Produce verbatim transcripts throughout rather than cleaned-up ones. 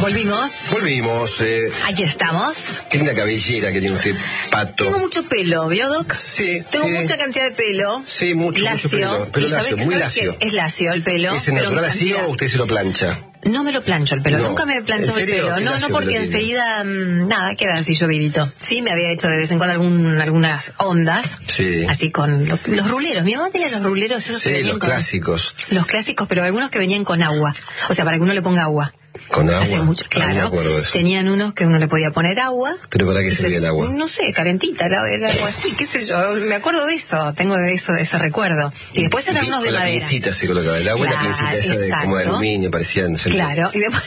Volvimos. Volvimos. Eh, Aquí estamos. Qué linda cabellera que tiene usted, Pato. Tengo mucho pelo, ¿vio, Doc? Sí. Tengo sí. mucha cantidad de pelo. Sí, mucho, lacio. mucho pelo. Pelo ¿Y lacio, sabés- muy sabés lacio. que es lacio el pelo? ¿Es pero en natural así cantidad. o usted se lo plancha? No me lo plancho el pelo, No. nunca me planchó ¿En el serio? pelo. Qué No, lacio no, porque pelo tiene. enseguida, mmm, nada, queda así llovidito. Sí, me había hecho de vez en cuando algún, algunas ondas. Sí. Así con lo- los ruleros. Mi mamá tenía los ruleros esos que Sí, venían los con... clásicos. Los clásicos, pero algunos que venían con agua. O sea, para que uno le ponga agua. ¿Con agua? Hace mucho, Ah, no me claro. acuerdo de eso. Tenían unos que uno le podía poner agua. ¿Pero para qué Y servía el agua? No sé, calentita, el el agua así, qué sé yo. Me acuerdo de eso, tengo de eso, de ese recuerdo. Y después eran Y unos de con la madera. pincita se colocaba el agua y la Claro, pincita esa de, como de exacto. aluminio, parecían... Claro, y después...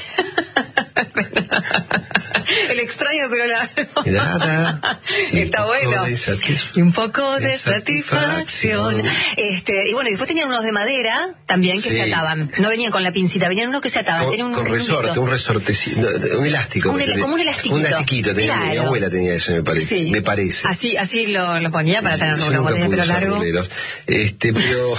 El extraño pero largo. Nada. Y Está un poco bueno. de satisf- Y un poco de de satisfacción. satisfacción. Este, y bueno, y después tenían unos de madera también que Sí. se ataban. No venían con la pincita, venían unos que se ataban. Con, Tenía un con rulito. resorte, un resortecito, no, un elástico. Un que el- se le- como un elastiquito. Un elastiquito, tenía, mi Claro. abuela tenía eso, me parece. Sí. Me parece. Así, así lo, lo ponía para tener Yo rulo, nunca cuando tenía pude pelo usar largo. ruleros. Este, pero...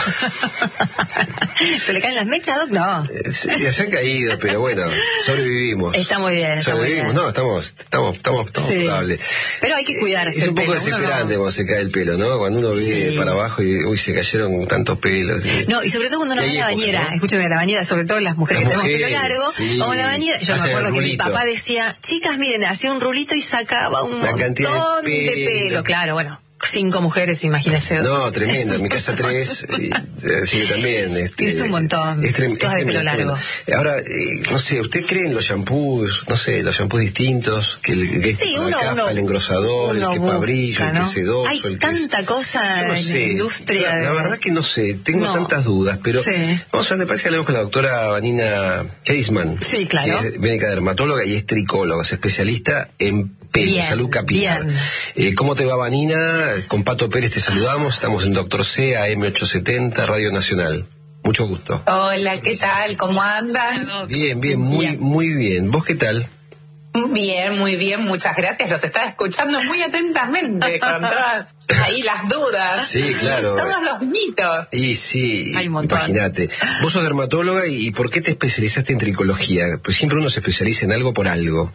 ¿Se le caen las mechas, Doc? No. eh, se, ya se han caído, pero bueno, sobrevivimos. Está muy bien, está muy Sobrevivimos, bien. no, estamos, estamos, estamos, estamos Sí. potables. Pero hay que cuidarse Es el un poco pelo, uno desesperante no- cuando se cae el pelo, ¿no? Cuando uno ve Sí. para abajo y, uy, se cayeron tantos pelos. No, y sobre todo cuando uno Y va a hay la épocas, bañera, ¿no? escúchame, la bañera, sobre todo las mujeres Las que tenemos pelo mujeres, largo, sí. vamos a la bañera, yo me Hacen el acuerdo que mi rulito. papá decía, chicas, miren, hacía un rulito y sacaba un La cantidad de montón de pelo. pelo. Claro, bueno, cinco mujeres, imagínese. No, Es tremendo. un En mi casa montón. tres, y, eh, sí, también. Este, Es un montón. Es, trem- Todas es de pelo tremendo, largo. es tremendo. Ahora, eh, no sé, ¿usted cree en los shampoos? No sé, los shampoos distintos, que, el- que Sí, la uno, capa, uno, el engrosador, uno el que para brillo, busca, el que ¿no? es sedoso, Hay el que es- tanta cosa Yo no en sé. la industria. La, la de- verdad que no sé, tengo No. tantas dudas, pero Sí. vamos a ver, me parece que hablamos con la doctora Vanina Heisman. Sí, claro. Que es médica dermatóloga y es tricóloga, es especialista en pelo, Bien, salud capilar. bien. Eh, ¿Cómo te va, Vanina? Con Pato Pérez te saludamos, estamos en Doctor C, A M ochocientos setenta, Radio Nacional. Mucho gusto. Hola, ¿qué tal? ¿Cómo andan? Bien, bien, muy, Bien. muy bien. ¿Vos qué tal? Bien, muy bien, muchas gracias. Los estaba escuchando muy atentamente, con todas ahí las dudas. Sí, claro. Todos los mitos. Y sí, Hay un montón. imagínate. Vos sos dermatóloga y, y ¿por qué te especializaste en tricología? Pues siempre uno se especializa en algo por algo.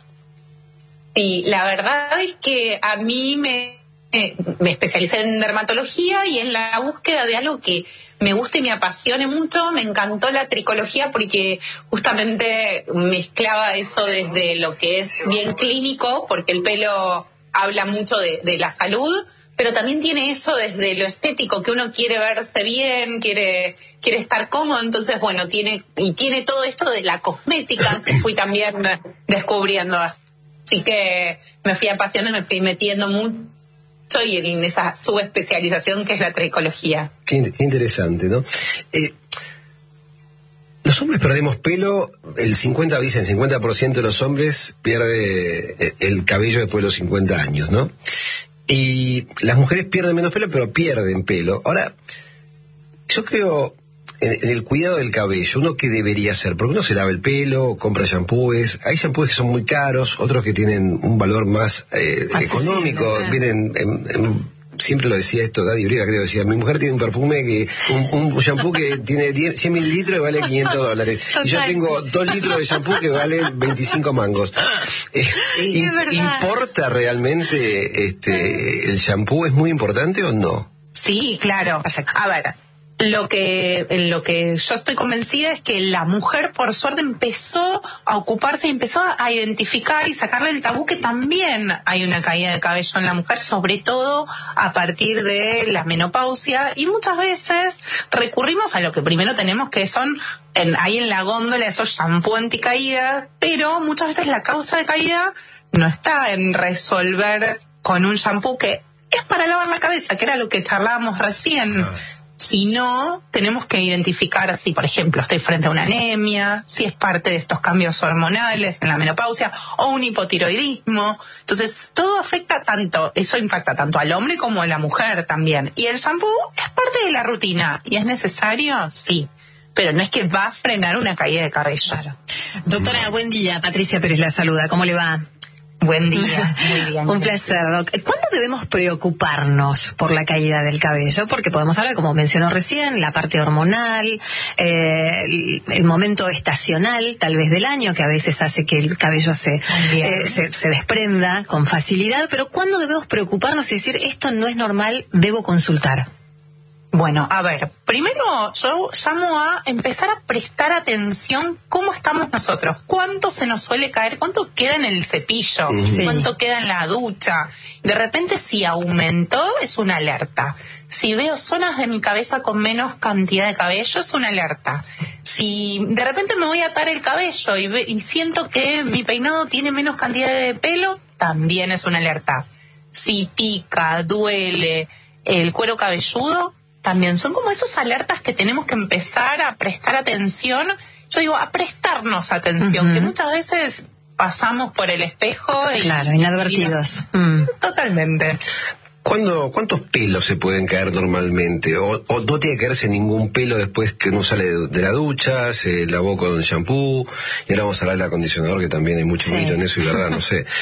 Sí, la verdad es que a mí me, eh, me especialicé en dermatología y en la búsqueda de algo que me guste y me apasione mucho. Me encantó la tricología porque justamente mezclaba eso desde lo que es bien clínico, porque el pelo habla mucho de, de la salud, pero también tiene eso desde lo estético, que uno quiere verse bien, quiere quiere estar cómodo, entonces bueno, tiene y tiene todo esto de la cosmética que fui también descubriendo. Así que me fui apasionando, me fui metiendo mucho y en esa subespecialización que es la tricología. Qué, in- qué interesante, ¿no? Eh, los hombres perdemos pelo, el cincuenta, dicen, cincuenta por ciento de los hombres pierde eh, el cabello después de los cincuenta años, ¿no? Y las mujeres pierden menos pelo, pero pierden pelo. Ahora, yo creo en, en el cuidado del cabello, ¿uno qué debería hacer? Porque uno se lava el pelo, compra shampoos, hay shampoos que son muy caros, otros que tienen un valor más eh, Accesible, económico, sí. vienen en, en- siempre lo decía esto, Daddy Uribe, creo, decía, mi mujer tiene un perfume, que un, un shampoo que tiene diez, cien mililitros y vale quinientos dólares. Y yo Total. tengo dos litros de shampoo que vale veinticinco mangos. Eh, Sí, im- es verdad. ¿Importa realmente este el shampoo? ¿Es muy importante o no? Sí, claro. Perfecto. A ver, lo que, en lo que yo estoy convencida es que la mujer, por suerte, empezó a ocuparse y empezó a identificar y sacarle el tabú que también hay una caída de cabello en la mujer, sobre todo a partir de la menopausia. Y muchas veces recurrimos a lo que primero tenemos, que son en, ahí en la góndola esos shampoo anticaída, pero muchas veces la causa de caída no está en resolver con un shampoo que es para lavar la cabeza, que era lo que charlábamos recién. Si no, tenemos que identificar si, por ejemplo, estoy frente a una anemia, si es parte de estos cambios hormonales en la menopausia o un hipotiroidismo. Entonces, todo afecta tanto, eso impacta tanto al hombre como a la mujer también. Y el shampoo es parte de la rutina. ¿Y es necesario? Sí. Pero no es que va a frenar una caída de cabello. Claro. Doctora, buen día. Patricia Pérez la saluda. ¿Cómo le va? Buen día, muy bien. Un placer, Doc. ¿Cuándo debemos preocuparnos por la caída del cabello? Porque podemos hablar, como mencionó recién, la parte hormonal, eh, el, el momento estacional, tal vez del año, que a veces hace que el cabello se, eh, se, se desprenda con facilidad. Pero ¿cuándo debemos preocuparnos y decir, esto no es normal, debo consultar? Bueno, a ver, primero yo llamo a empezar a prestar atención cómo estamos nosotros, cuánto se nos suele caer, cuánto queda en el cepillo, sí. cuánto queda en la ducha. De repente si aumentó es una alerta. Si veo zonas de mi cabeza con menos cantidad de cabello es una alerta. Si de repente me voy a atar el cabello y, ve, y siento que mi peinado tiene menos cantidad de pelo, también es una alerta. Si pica, duele el cuero cabelludo, también son como esas alertas que tenemos que empezar a prestar atención, yo digo, a prestarnos atención, uh-huh. que muchas veces pasamos por el espejo y... Claro, inadvertidos. Y, mm. Totalmente. ¿Cuándo, ¿Cuántos pelos se pueden caer normalmente? ¿O, o no tiene que caerse ningún pelo después que uno sale de, de la ducha, se lavó con shampoo, y ahora vamos a hablar del acondicionador, que también hay mucho sí. mito en eso y verdad, no sé.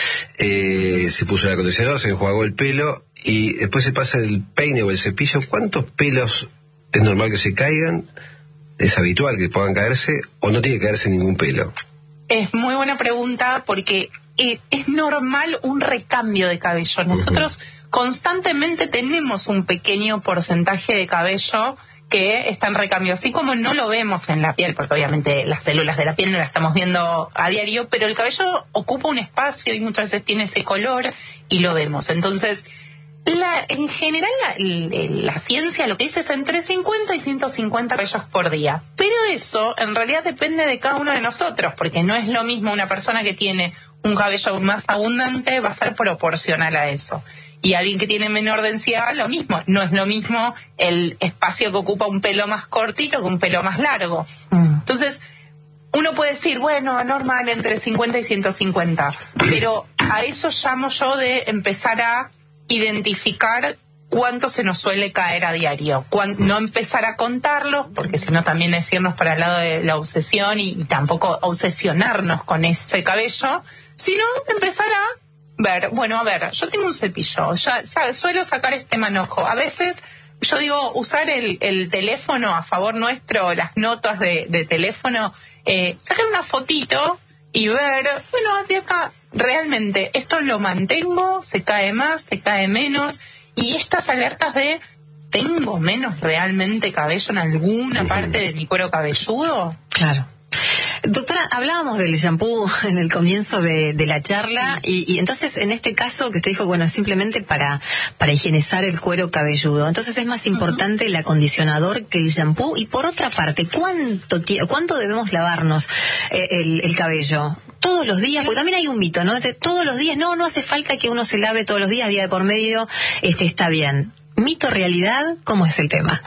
Eh, se puso el acondicionador, se enjuagó el pelo, y después se pasa el peine o el cepillo. ¿Cuántos pelos es normal que se caigan? ¿Es habitual que puedan caerse o no tiene que caerse ningún pelo? Es muy buena pregunta porque eh, es normal un recambio de cabello. Nosotros uh-huh. constantemente tenemos un pequeño porcentaje de cabello que está en recambio, así como no lo vemos en la piel, porque obviamente las células de la piel no las estamos viendo a diario, pero el cabello ocupa un espacio y muchas veces tiene ese color y lo vemos. Entonces, La, en general la, la ciencia lo que dice es entre cincuenta y ciento cincuenta cabellos por día, pero eso en realidad depende de cada uno de nosotros, porque no es lo mismo una persona que tiene un cabello más abundante, va a ser proporcional a eso, y alguien que tiene menor densidad, lo mismo, no es lo mismo el espacio que ocupa un pelo más cortito que un pelo más largo. mm. Entonces uno puede decir, bueno, normal entre cincuenta y ciento cincuenta, pero a eso llamo yo de empezar a identificar cuánto se nos suele caer a diario, Cuán, no empezar a contarlos, porque si no también es irnos para el lado de la obsesión y, y tampoco obsesionarnos con ese cabello, sino empezar a ver, bueno, a ver, yo tengo un cepillo, ya sa- suelo sacar este manojo, a veces yo digo, usar el, el teléfono a favor nuestro, las notas de, de teléfono, eh, sacar una fotito y ver, bueno, de acá realmente esto lo mantengo, se cae más, se cae menos, y estas alertas de ¿tengo menos realmente cabello en alguna parte de mi cuero cabelludo? Claro. Doctora, hablábamos del shampoo en el comienzo de, de la charla, sí. y, y entonces en este caso que usted dijo, bueno, simplemente para, para higienizar el cuero cabelludo, entonces es más importante uh-huh. el acondicionador que el shampoo. Y por otra parte, ¿cuánto, cuánto debemos lavarnos eh, el, el cabello? Todos los días, porque también hay un mito, ¿no? De todos los días, no, no hace falta que uno se lave todos los días, día de por medio, este está bien. Mito, realidad, ¿cómo es el tema?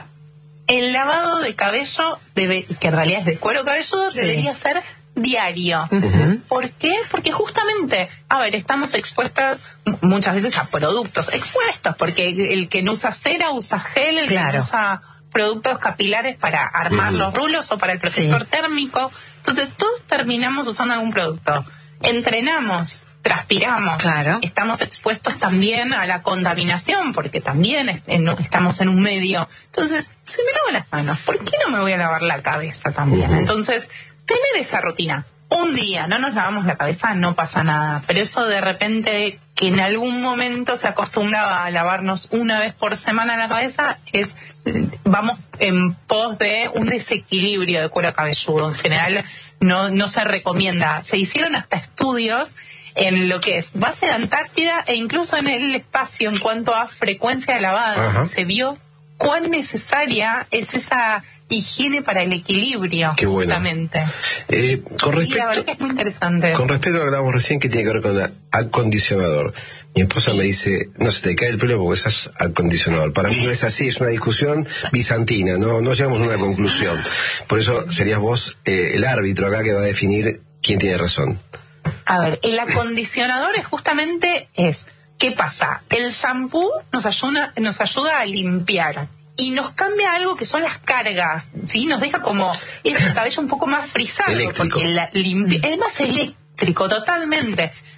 El lavado de cabello, debe, que en realidad es de cuero cabelludo, sí. debería ser diario. Uh-huh. ¿Por qué? Porque justamente, a ver, estamos expuestas muchas veces a productos, expuestos, porque el que no usa cera usa gel, el claro. que no usa productos capilares para armar uh-huh. los rulos o para el protector sí. térmico. Entonces todos terminamos usando algún producto. Entrenamos, transpiramos, claro. estamos expuestos también a la contaminación, porque también es, en, estamos en un medio. Entonces, si me lavo las manos, ¿por qué no me voy a lavar la cabeza también? Uh-huh. Entonces, tener esa rutina. Un día no nos lavamos la cabeza, no pasa nada, pero eso de repente que en algún momento se acostumbraba a lavarnos una vez por semana la cabeza, es vamos en pos de un desequilibrio de cuero cabelludo. En general no, no se recomienda. Se hicieron hasta estudios en lo que es base de Antártida e incluso en el espacio en cuanto a frecuencia de lavado. Ajá. Se vio cuán necesaria es esa higiene para el equilibrio. Qué bueno. Justamente. Eh, con sí, respecto, la verdad que es muy interesante. Con respecto a lo que hablábamos recién, que tiene que ver con el acondicionador. Mi esposa sí. me dice, no se te cae el pelo porque usas acondicionador. Para mí no es así, es una discusión bizantina, no, no llegamos a una conclusión. Por eso serías vos eh, el árbitro acá que va a definir quién tiene razón. A ver, el acondicionador es justamente es, ¿qué pasa? El shampoo nos ayuda, nos ayuda a limpiar y nos cambia algo que son las cargas, ¿sí? Nos deja como ese cabello un poco más frisado, eléctrico. Porque la limpia, es más eléctrico totalmente.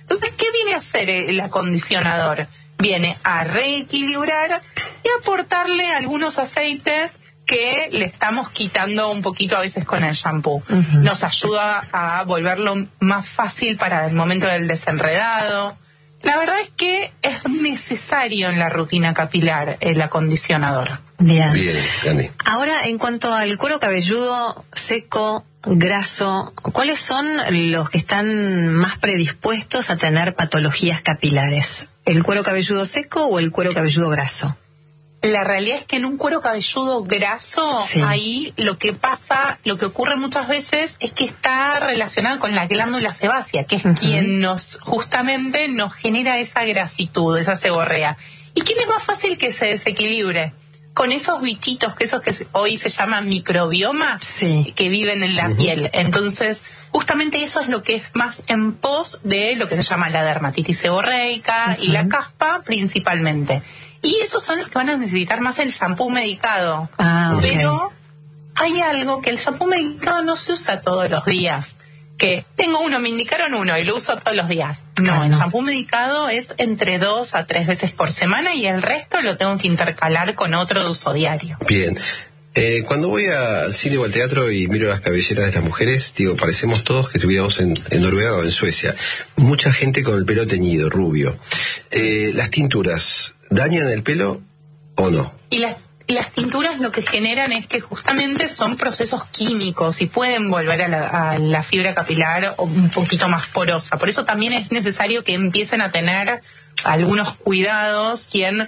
Entonces, ¿qué viene a hacer el acondicionador? Viene a reequilibrar y aportarle algunos aceites que le estamos quitando un poquito a veces con el shampoo. Uh-huh. Nos ayuda a volverlo más fácil para el momento del desenredado. La verdad es que es necesario en la rutina capilar el acondicionador. Bien. Bien, Dani. Ahora, en cuanto al cuero cabelludo seco, graso, ¿cuáles son los que están más predispuestos a tener patologías capilares? ¿El cuero cabelludo seco o el cuero cabelludo graso? La realidad es que en un cuero cabelludo graso, sí. ahí lo que pasa, lo que ocurre muchas veces es que está relacionado con la glándula sebácea, que es uh-huh. quien nos, justamente nos genera esa grasitud, esa seborrea. ¿Y quién es más fácil que se desequilibre? Con esos bichitos, que esos que hoy se llaman microbiomas, sí. que viven en la uh-huh. piel. Entonces, justamente eso es lo que es más en pos de lo que se llama la dermatitis seborreica uh-huh. y la caspa principalmente. Y esos son los que van a necesitar más el shampoo medicado. Ah, okay. Pero hay algo que el shampoo medicado no se usa todos los días. Que tengo uno, me indicaron uno y lo uso todos los días. No, claro. El shampoo medicado es entre dos a tres veces por semana y el resto lo tengo que intercalar con otro de uso diario. Bien. Eh, cuando voy a, al cine o al teatro y miro las cabelleras de las mujeres, digo, parecemos todos que estuviéramos en, en Noruega o en Suecia. Mucha gente con el pelo teñido, rubio. Eh, las tinturas, ¿dañan el pelo o no? Y las, las tinturas lo que generan es que justamente son procesos químicos y pueden volver a la, a la fibra capilar un poquito más porosa. Por eso también es necesario que empiecen a tener algunos cuidados quien...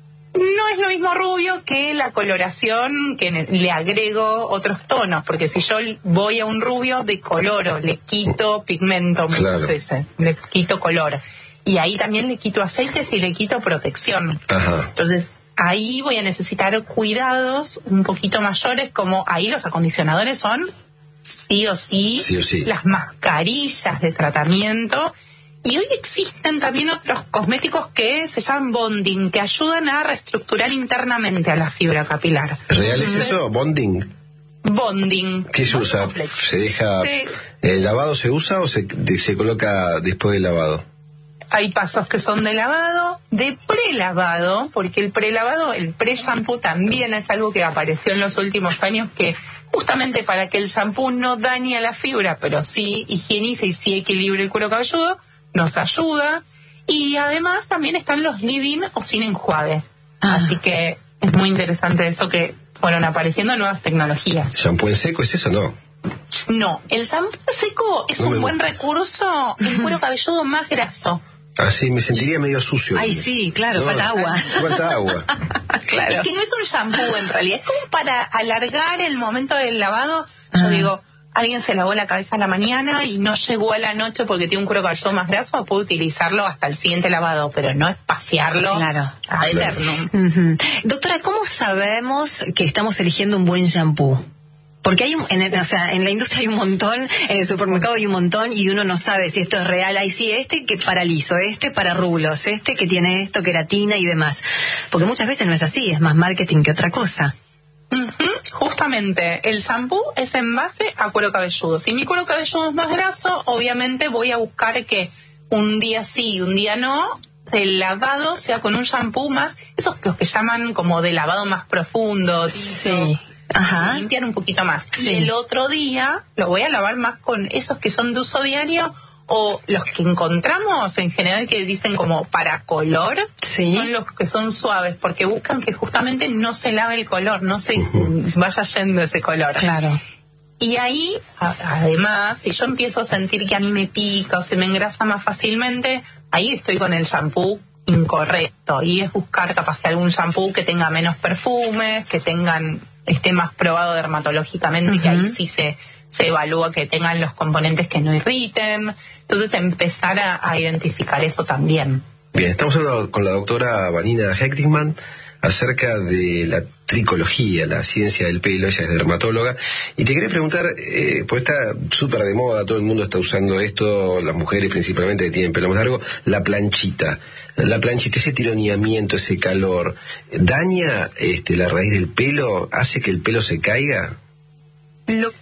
No es lo mismo rubio que la coloración, que le agrego otros tonos, porque si yo voy a un rubio, decoloro, le quito pigmento muchas claro. veces, le quito color. Y ahí también le quito aceites y le quito protección. Ajá. Entonces, ahí voy a necesitar cuidados un poquito mayores, como ahí los acondicionadores son sí o sí, sí, o sí. las mascarillas de tratamiento. Y hoy existen también otros cosméticos que se llaman bonding, que ayudan a reestructurar internamente a la fibra capilar. ¿Real es eso? ¿Bonding? Bonding. ¿Qué se usa? Complex. ¿Se deja... Sí. ¿El lavado se usa o se, se coloca después del lavado? Hay pasos que son de lavado, de prelavado, porque el prelavado, el pre-shampoo también es algo que apareció en los últimos años, que justamente para que el shampoo no dañe a la fibra, pero sí higienice y sí equilibre el cuero cabelludo, nos ayuda. Y además también están los leave-in o sin enjuague. Ah. Así que es muy interesante eso, que fueron apareciendo nuevas tecnologías. ¿Shampoo en seco es eso o no? No, el shampoo seco es no un buen recurso en cuero cabelludo más graso. Ah, sí, me sentiría medio sucio. Ay, sí, claro, no, falta agua. Falta agua. Claro. Es que no es un shampoo en realidad, es como para alargar el momento del lavado. Ah. Yo digo, alguien se lavó la cabeza a la mañana y no llegó a la noche porque tiene un cuero cabelludo más graso, puede utilizarlo hasta el siguiente lavado, pero no espaciarlo claro. a eternum. Claro. Uh-huh. Doctora, ¿cómo sabemos que estamos eligiendo un buen shampoo? Porque hay un, en el, o sea, en la industria hay un montón, en el supermercado hay un montón y uno no sabe si esto es real. Hay sí, este que para liso, este para rulos, este que tiene esto, queratina y demás. Porque muchas veces no es así, es más marketing que otra cosa. Uh-huh. Justamente, el shampoo es en base a cuero cabelludo. Si mi cuero cabelludo es más graso, obviamente voy a buscar que un día sí y un día no, el lavado sea con un shampoo más, esos que los que llaman como de lavado más profundo. Sí. Ajá. Limpiar un poquito más. Sí. Y el otro día lo voy a lavar más con esos que son de uso diario o los que encontramos en general que dicen como para color. Sí. Son los que son suaves porque buscan que justamente no se lave el color, no se uh-huh. vaya yendo ese color. Claro. Y ahí, a- además, si yo empiezo a sentir que a mí me pica o se me engrasa más fácilmente, ahí estoy con el shampoo incorrecto. Y es buscar capaz que algún shampoo que tenga menos perfumes, que tengan esté más probado dermatológicamente, uh-huh. que ahí sí se, se evalúa que tengan los componentes que no irriten. Entonces empezar a, a identificar eso también. Bien, estamos hablando con la doctora Vanina Hechtingman acerca de la tricología, la ciencia del pelo. Ella es dermatóloga. Y te quería preguntar, eh, pues está súper de moda, todo el mundo está usando esto, las mujeres principalmente que tienen pelo más largo, la planchita. La planchita, ese tironeamiento, ese calor, ¿daña este, la raíz del pelo? ¿Hace que el pelo se caiga? Lo,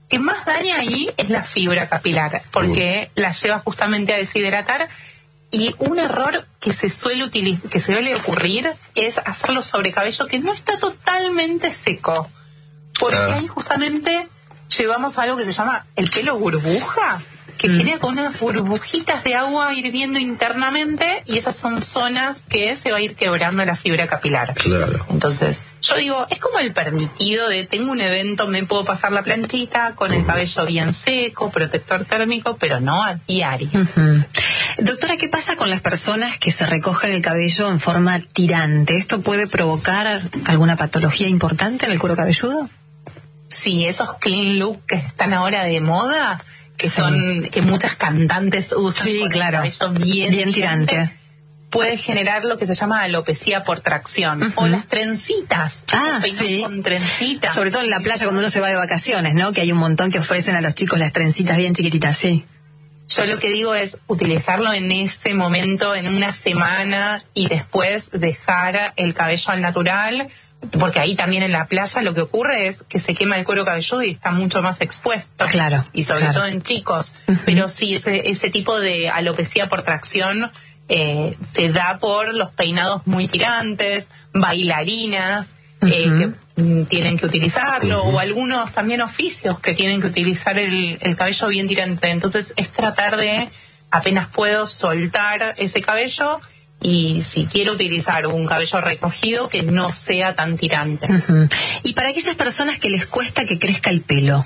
que más daña ahí es la fibra capilar, porque mm. la lleva justamente a deshidratar. Y un error que se suele utilizar, que se suele ocurrir es hacerlo sobre cabello que no está totalmente seco, porque ah. ahí justamente llevamos a algo que se llama el pelo burbuja, que mm. genera con unas burbujitas de agua hirviendo internamente, y esas son zonas que se va a ir quebrando la fibra capilar. Claro. Entonces, yo digo, es como el permitido de tengo un evento, me puedo pasar la planchita con el cabello bien seco, protector térmico, pero no a diario. Uh-huh. Doctora, ¿qué pasa con las personas que se recogen el cabello en forma tirante? ¿Esto puede provocar alguna patología importante en el cuero cabelludo? Sí, esos clean look que están ahora de moda, que sí. son que muchas cantantes usan, sí, con claro. el cabello bien, bien tirante, tirante, puede generar lo que se llama alopecia por tracción. Uh-huh. O las trencitas. Ah, sí. Con trencitas. Sobre todo en la playa cuando uno se va de vacaciones, ¿no? Que hay un montón que ofrecen a los chicos las trencitas bien chiquititas, sí. Yo lo que digo es utilizarlo en ese momento, en una semana, y después dejar el cabello al natural, porque ahí también en la playa lo que ocurre es que se quema el cuero cabelludo y está mucho más expuesto. Claro. Y sobre claro. todo en chicos. Uh-huh. Pero sí, ese, ese tipo de alopecia por tracción eh, se da por los peinados muy tirantes, bailarinas, uh-huh. eh, que mm, tienen que utilizarlo, uh-huh. o algunos también oficios que tienen que utilizar el, el cabello bien tirante. Entonces es tratar de, apenas puedo, soltar ese cabello, y si quiero utilizar un cabello recogido, que no sea tan tirante. Uh-huh. Y para aquellas personas que les cuesta que crezca el pelo,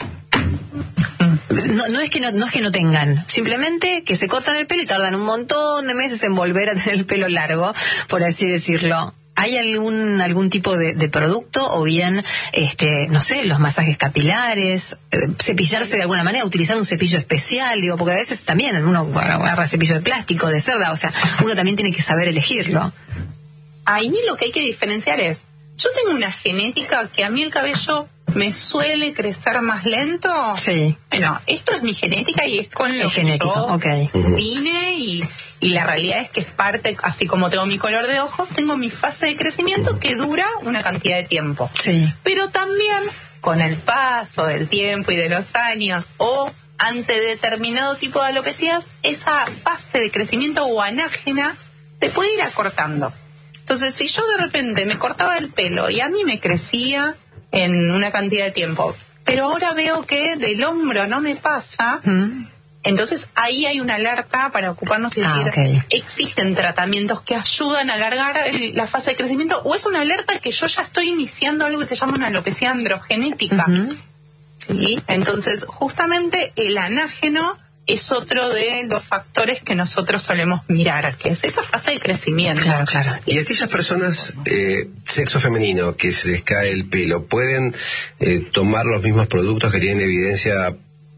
no, no es que no, no es que no tengan, simplemente que se cortan el pelo y tardan un montón de meses en volver a tener el pelo largo, por así decirlo. ¿Hay algún algún tipo de, de producto, o bien, este, no sé, los masajes capilares, eh, cepillarse de alguna manera, utilizar un cepillo especial, digo, porque a veces también uno agarra cepillo de plástico, de cerda, o sea, uno también tiene que saber elegirlo. Ahí lo que hay que diferenciar es, yo tengo una genética que a mí el cabello me suele crecer más lento. Sí. Bueno, esto es mi genética y es con lo es que genético, yo okay. vine, y, y la realidad es que es parte, así como tengo mi color de ojos, tengo mi fase de crecimiento que dura una cantidad de tiempo. Sí. Pero también con el paso del tiempo y de los años, o ante determinado tipo de alopecias, esa fase de crecimiento o anágena se puede ir acortando. Entonces, si yo de repente me cortaba el pelo y a mí me crecía en una cantidad de tiempo, pero ahora veo que del hombro no me pasa, mm. entonces ahí hay una alerta para ocuparnos y decir, ah, okay. existen tratamientos que ayudan a alargar el, la fase de crecimiento, o es una alerta que yo ya estoy iniciando algo que se llama una alopecia androgenética. Uh-huh. ¿Sí? Entonces, justamente el anágeno es otro de los factores que nosotros solemos mirar, que es esa fase de crecimiento. Claro, claro. Y aquellas personas, eh, sexo femenino, que se les cae el pelo, ¿pueden eh, tomar los mismos productos que tienen evidencia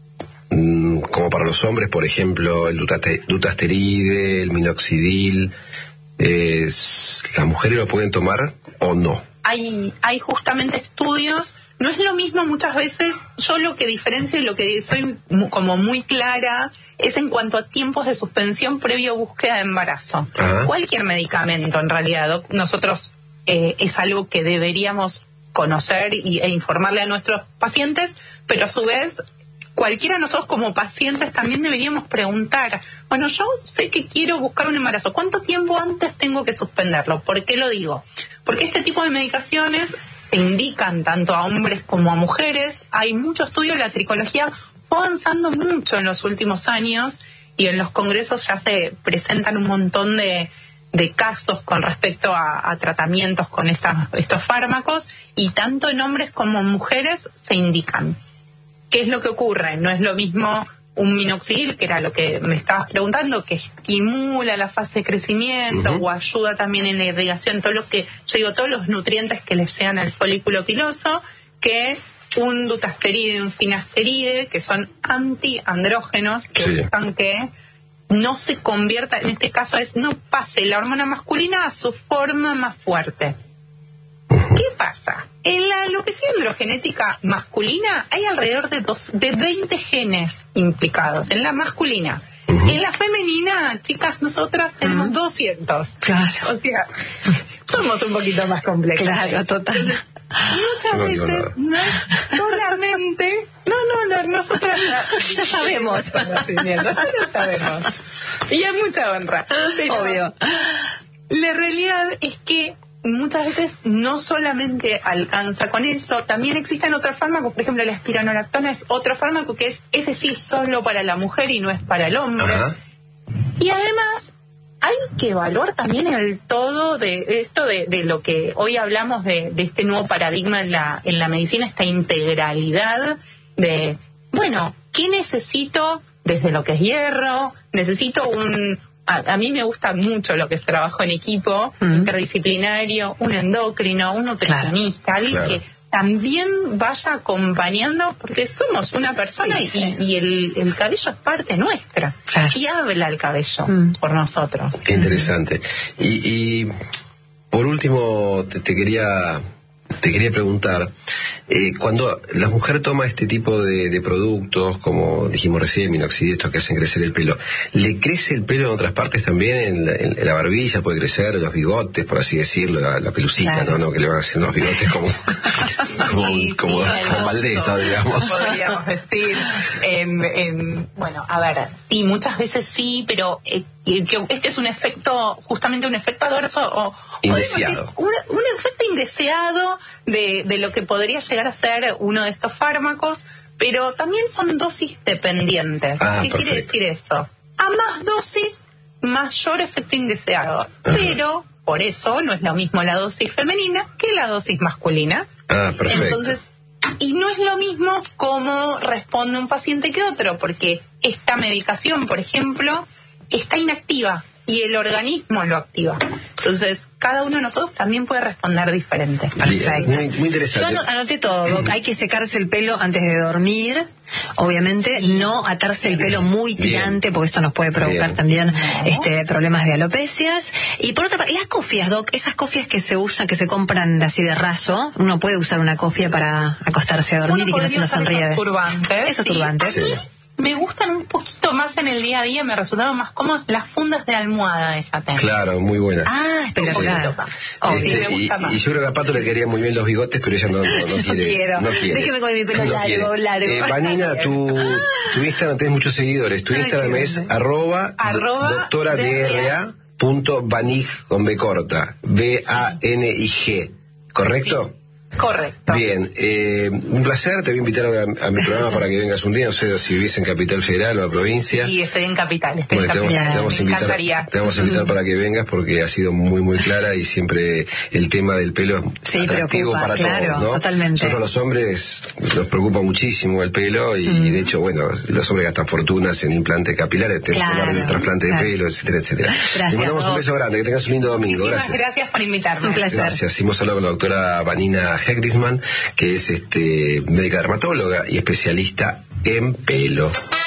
mmm, como para los hombres? Por ejemplo, el dutate- dutasteride, el minoxidil. Eh, ¿Las mujeres lo pueden tomar o no? Hay, hay justamente estudios. No es lo mismo muchas veces, yo lo que diferencio y lo que soy como muy clara es en cuanto a tiempos de suspensión previo búsqueda de embarazo. Ajá. Cualquier medicamento, en realidad, nosotros eh, es algo que deberíamos conocer y, e informarle a nuestros pacientes, pero a su vez, cualquiera de nosotros como pacientes también deberíamos preguntar, bueno, yo sé que quiero buscar un embarazo, ¿cuánto tiempo antes tengo que suspenderlo? ¿Por qué lo digo? Porque este tipo de medicaciones se indican tanto a hombres como a mujeres. Hay mucho estudio, la tricología fue avanzando mucho en los últimos años, y en los congresos ya se presentan un montón de, de casos con respecto a, a tratamientos con esta, estos fármacos, y tanto en hombres como en mujeres se indican. ¿Qué es lo que ocurre? No es lo mismo un minoxidil, que era lo que me estabas preguntando, que estimula la fase de crecimiento, uh-huh. o ayuda también en la irrigación, todo lo que, yo digo, todos los nutrientes que le llegan al folículo piloso, que un dutasteride y un finasteride, que son antiandrógenos, que sí. buscan que no se convierta, en este caso es, no pase la hormona masculina a su forma más fuerte. ¿Qué pasa? En la alopecia androgenética masculina hay alrededor de, dos, de veinte genes implicados, en la masculina. Uh-huh. En la femenina, chicas, nosotras tenemos uh-huh. doscientos. Claro. O sea, somos un poquito más complejos. Claro, total. Muchas veces no es solamente, no, no, no, nosotros ya, ya sabemos. Ya lo sabemos. Y hay mucha honra. Pero obvio. La realidad es que muchas veces no solamente alcanza con eso, también existen otros fármacos, por ejemplo la espironolactona es otro fármaco que es, ese sí, solo para la mujer y no es para el hombre. Ajá. Y además hay que evaluar también el todo de esto de, de lo que hoy hablamos de, de este nuevo paradigma en la, en la medicina, esta integralidad de, bueno, ¿qué necesito desde lo que es hierro? Necesito un... A, a mí me gusta mucho lo que es trabajo en equipo, uh-huh. interdisciplinario, un endocrino, un nutricionista, claro, alguien claro. que también vaya acompañando, porque somos una persona sí, sí. y, y el, el cabello es parte nuestra. Claro. Y habla el cabello uh-huh. por nosotros. Qué interesante. Y, y por último, te, te quería te quería preguntar, eh, cuando la mujer toma este tipo de, de productos, como dijimos recién, minoxidil, estos que hacen crecer el pelo, ¿le crece el pelo en otras partes también? En la, en, en la barbilla puede crecer, los bigotes, por así decirlo, la, la pelucita, claro. ¿no? ¿no? Que le van a hacer unos bigotes como como, sí, como, sí, como Valdés, digamos. Podríamos decir. Eh, eh, bueno, a ver, sí, muchas veces sí, pero eh, que este es un efecto, justamente un efecto adverso o indeseado. Un, un efecto indeseado de, de lo que podría llegar a ser uno de estos fármacos, pero también son dosis dependientes. Ah, ¿Qué perfecto. quiere decir eso? A más dosis, mayor efecto indeseado. Ajá. Pero, por eso, no es lo mismo la dosis femenina que la dosis masculina. Ah, perfecto. Entonces, y no es lo mismo cómo responde un paciente que otro, porque esta medicación, por ejemplo, está inactiva y el organismo lo activa. Entonces, cada uno de nosotros también puede responder diferente. Perfecto. Muy, muy interesante. Yo anoté todo, Doc. Hay que secarse el pelo antes de dormir. Obviamente, sí. no atarse el pelo muy tirante, bien. porque esto nos puede provocar bien. también no. este problemas de alopecias. Y por otra parte, las cofias, Doc, esas cofias que se usan, que se compran así de raso, uno puede usar una cofia para acostarse a dormir uno y que no se nos sonríe. Esos turbantes. Esos sí. turbantes. Sí. Me gustan un poquito más en el día a día, me resultaron más cómodas las fundas de almohada de esa tela. Claro, muy buena. Ah, espectacular. Sí. Oh, este, sí, me gusta y, más. y yo creo que a Pato le quería muy bien los bigotes, pero ella no, no, no quiere. No quiero. No quiere. Déjeme con mi pelo no largo, quiere. largo. Eh, Vanina, tu, tu Instagram tenés muchos seguidores. Tu Instagram es arroba, arroba doctora dra punto banig con B corta. B A N I G. ¿Correcto? Sí. Correcto. Bien, eh, un placer, te voy a invitar a, a mi programa para que vengas un día, no sé si vivís en Capital Federal o en provincia. Sí, estoy en Capital, estoy bueno, en te Capital. Vamos, te vamos a invitar, te vamos a invitar para que vengas porque ha sido muy muy clara y siempre el tema del pelo es sí, atractivo preocupa, para claro, todos, ¿no? Totalmente. Nosotros los hombres nos preocupa muchísimo el pelo y, mm. y de hecho, bueno, los hombres gastan fortunas en implantes capilares, claro, en trasplante claro. de pelo, etcétera, etcétera. Gracias, Te mandamos un beso grande, que tengas un lindo domingo. Muchísimas Gracias. Gracias por invitarme. Un placer. Gracias. Hemos hablado con la doctora Vanina Hegrisman, que es este médica dermatóloga y especialista en pelo.